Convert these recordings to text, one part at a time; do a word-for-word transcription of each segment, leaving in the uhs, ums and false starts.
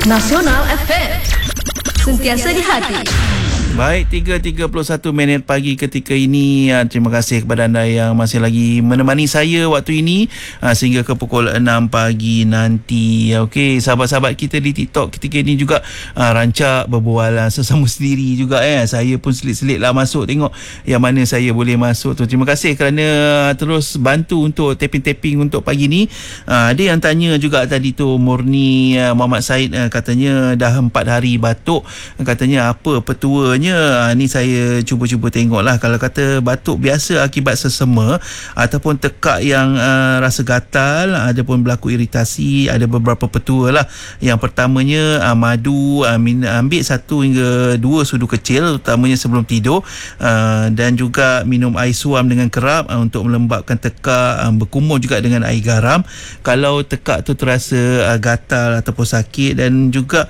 Nasional F M. Sentiasa di hati. Baik, tiga tiga puluh satu minit pagi ketika ini. Terima kasih kepada anda yang masih lagi menemani saya waktu ini sehingga ke pukul enam pagi nanti. Okey, sahabat-sahabat kita di TikTok ketika ini juga rancak berbual sesama sendiri juga. eh. Saya pun selit-selit lah masuk tengok yang mana saya boleh masuk tu. Terima kasih kerana terus bantu untuk tapping-tapping untuk pagi ni. Ada yang tanya juga tadi tu, Murni Muhammad Said katanya dah empat hari batuk. Katanya apa petuanya? Ni saya cuba-cuba tengok lah. Kalau kata batuk biasa akibat sesema ataupun tekak yang uh, rasa gatal, ada pun berlaku iritasi, ada beberapa petua lah. Yang pertamanya uh, madu, uh, min, ambil satu hingga dua sudu kecil utamanya sebelum tidur, uh, dan juga minum air suam dengan kerap uh, untuk melembabkan tekak, uh, berkumur juga dengan air garam kalau tekak tu terasa uh, gatal ataupun sakit. Dan juga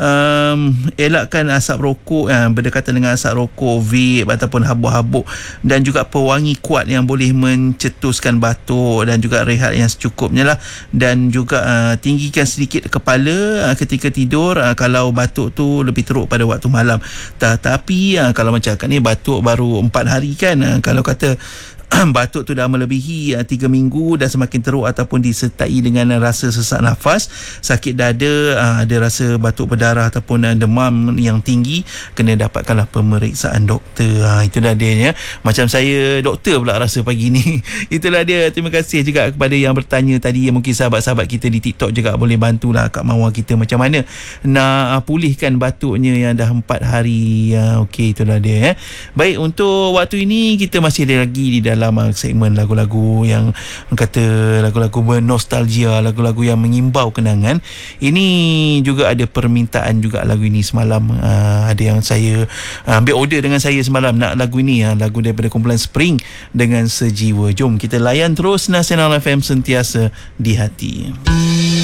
um, elakkan asap rokok uh, berdekatan dengan asap rokok, vape ataupun habuk-habuk, dan juga pewangi kuat yang boleh mencetuskan batuk, dan juga rehat yang secukupnya lah. Dan juga uh, tinggikan sedikit kepala uh, ketika tidur uh, kalau batuk tu lebih teruk pada waktu malam. Tetapi uh, kalau macam kat ni batuk baru empat hari kan, uh, kalau kata batuk tu dah melebihi uh, tiga minggu dan semakin teruk ataupun disertai dengan uh, rasa sesak nafas, sakit dada, uh, ada rasa batuk berdarah ataupun uh, demam yang tinggi, kena dapatkanlah pemeriksaan doktor. Uh, itulah dia ya. Macam saya doktor pula rasa pagi ni. Itulah dia. Terima kasih juga kepada yang bertanya tadi. Mungkin sahabat-sahabat kita di TikTok juga boleh bantulah Kak Mawar kita macam mana nak uh, pulihkan batuknya yang dah empat hari. Uh, Okey, itulah dia ya. Baik, untuk waktu ini kita masih ada lagi di dalam dalam segmen lagu-lagu yang kata lagu-lagu bernostalgia, lagu-lagu yang mengimbau kenangan. Ini juga ada permintaan juga lagu ini semalam. Uh, ada yang saya uh, ambil order dengan saya semalam nak lagu ini, uh, lagu daripada kumpulan Spring dengan Sejiwa. Jom kita layan terus Nasional F M, sentiasa di hati.